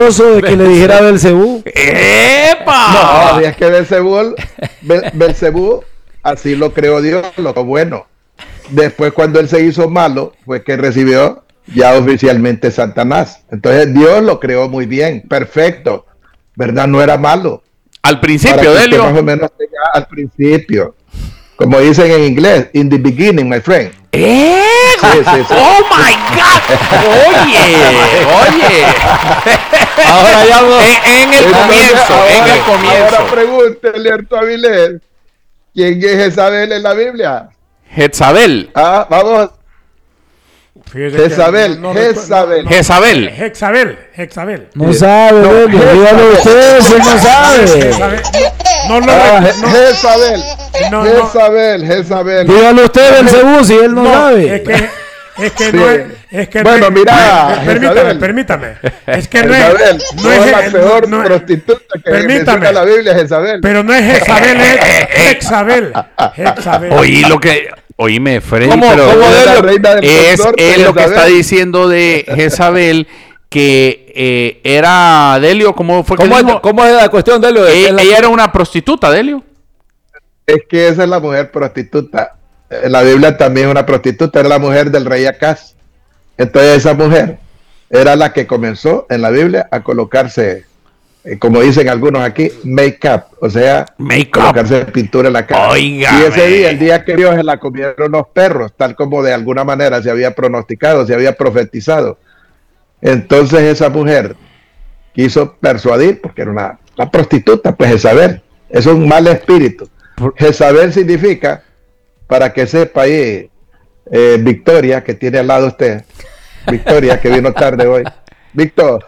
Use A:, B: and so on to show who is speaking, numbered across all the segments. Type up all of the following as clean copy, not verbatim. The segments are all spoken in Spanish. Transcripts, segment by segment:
A: de que le dijera a Belcebú.
B: ¡Epa! No, es que Belcebú, así lo creó Dios, lo bueno. Después, cuando él se hizo malo, fue que recibió ya oficialmente Satanás. Entonces, Dios lo creó muy bien, perfecto, ¿verdad? No era malo.
C: Al principio, Delio.
B: Más o menos al principio. Como dicen en inglés, in the beginning, my friend.
C: Sí. ¡Oh, my God! Oye.
A: Ahora ya
C: en el comienzo.
B: Ahora pregúntele a Arturo Avilés, ¿quién es Jezabel en la Biblia?
C: Jezabel.
B: Vamos. Jezabel.
A: No sabe, dígalo usted, si no sabe.
B: Jezabel.
A: Dígalo usted, Belcebú, si él no sabe.
D: Es que
B: bueno,
D: no,
B: mira,
D: permítame. Es que no
B: es la peor prostituta que menciona la Biblia, Jezabel.
D: Pero no es Jezabel, es Hexabel.
C: Oíme, Freddy, pero es lo que está diciendo de Jezabel, que era Delio, ¿cómo fue que dijo?
A: ¿Cómo es la cuestión, Delio?
C: Ella era una prostituta, Delio.
B: Es que esa es la mujer prostituta. La Biblia también es una prostituta, era la mujer del rey Acaz. Entonces esa mujer era la que comenzó en la Biblia a colocarse, como dicen algunos aquí, make-up, o sea, colocarse pintura en la cara.
C: Oiga,
B: y ese día, el día que Dios se la comieron los perros, tal como de alguna manera se había pronosticado, se había profetizado. Entonces esa mujer quiso persuadir, porque era una prostituta, pues Jezabel, es un mal espíritu. Jezabel significa, para que sepa ahí, Victoria, que tiene al lado usted, Victoria, que vino tarde hoy. Víctor,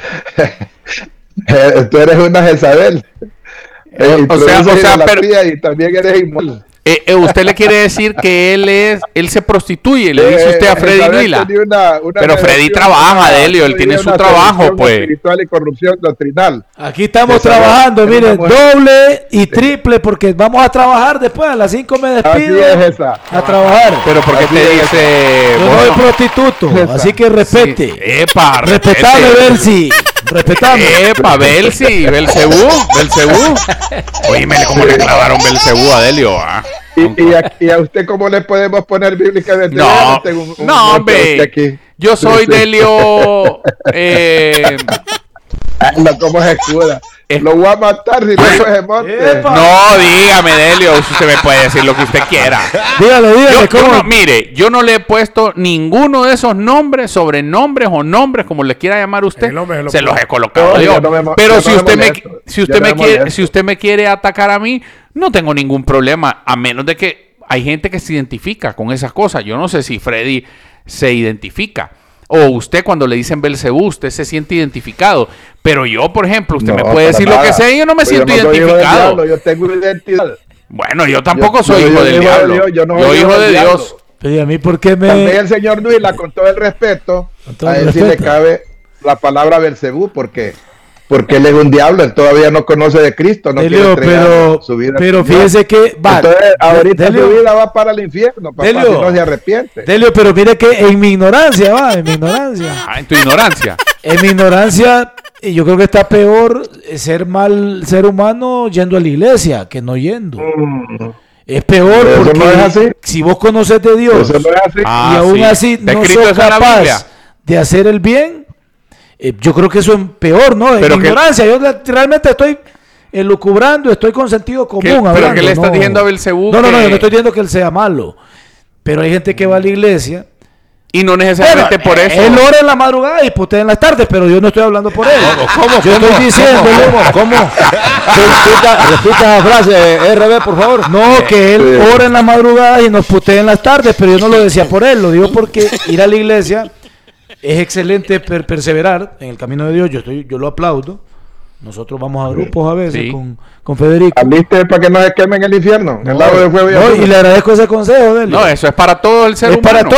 B: tú eres una Jezabel.
C: O sea, pero
B: y también eres inmoral.
C: Usted le quiere decir que él se prostituye, le dice usted a Freddy Vila. Pero Freddy trabaja, Delio, él tiene su trabajo, pues.
B: Espiritual y corrupción doctrinal.
A: Aquí estamos trabajando, miren, doble y triple, porque vamos a trabajar después, a las 5 me despido.
B: Así es esa.
A: A trabajar.
C: Pero porque te dice...
A: Yo no soy prostituto, así que respete.
C: Sí. Epa,
A: respetable, Belsi. Respetable.
C: Epa, Belcebú. Oíme, ¿cómo le clavaron Belcebú a Delio?
B: ¿Y a usted cómo le podemos poner bíblicamente?
C: No, hombre. Yo soy Delio.
B: ¿Cómo se escuda? Lo voy a matar si no se monte.
C: No, dígame, Delio. Usted me puede decir lo que usted quiera.
A: Dígale.
C: Mire, yo no le he puesto ninguno de esos nombres, sobrenombres o nombres, como le quiera llamar usted. Se los he colocado yo. Pero si usted me quiere atacar a mí, no tengo ningún problema, a menos de que hay gente que se identifica con esas cosas. Yo no sé si Freddy se identifica. O usted, cuando le dicen Belcebú, usted se siente identificado. Pero yo, por ejemplo, usted me puede decir lo que sea y yo no me siento identificado.
B: Yo tengo identidad.
C: Bueno, yo tampoco soy hijo del diablo. Yo hijo de Dios.
A: Pero a mí, ¿por qué me...?
B: También el señor Duila, con todo el respeto, a él sí le cabe la palabra Belcebú, porque él es un diablo, él todavía no conoce de Cristo, no quiere entregar su vida.
A: Pero fíjese que...
B: Entonces, ahorita su vida va para el infierno, papá, si no se arrepiente.
A: Delio, pero mire que en mi ignorancia, en tu ignorancia. En mi ignorancia, yo creo que está peor ser mal ser humano yendo a la iglesia que no yendo. Es peor porque
B: no es así.
A: Si vos conoces de Dios
B: no es así.
A: y aún así no sos capaz de hacer el bien, yo creo que eso es peor, ¿no? En ignorancia, yo realmente estoy elucubrando, estoy con sentido común.
C: ¿Pero qué le estás diciendo a Belcebú?
A: No, yo no estoy diciendo que él sea malo, pero hay gente que va a la iglesia
C: y no necesariamente por eso.
A: Él ora en la madrugada y putea en las tardes, pero yo no estoy hablando por él. Yo estoy diciendo, ¿cómo? Repita la frase, RB, por favor. No, que él ora en la madrugada y nos putea en las tardes, pero yo no lo decía por él, lo digo porque ir a la iglesia es excelente, perseverar en el camino de Dios. Yo lo aplaudo. Nosotros vamos a grupos a veces con Federico.
B: ¿Aliste para que no se quemen en el infierno? El lago de fuego
A: y le agradezco ese consejo de él.
C: No, eso es para todo el ser humano.
A: Para todo